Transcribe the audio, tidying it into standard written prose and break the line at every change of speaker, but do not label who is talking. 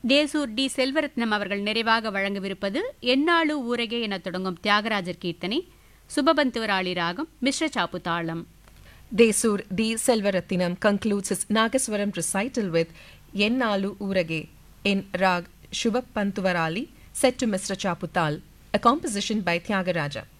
Desur D Selvaratnam அவர்கள் நிறைவாக வழங்கவிருப்பது எந்நாளு ஊரகே என தொடங்கும் தியாகராஜர் கீர்த்தனை, சுபபந்துவராளி ராகம், மிஸ்ர சாப்பு தாளம்.
Desur D. Selvarathinam concludes his Nagaswaram recital with Yennalu Urage in Rag Shubha Pantuvarali set to Mr. Chaputal, a composition by Tyagaraja.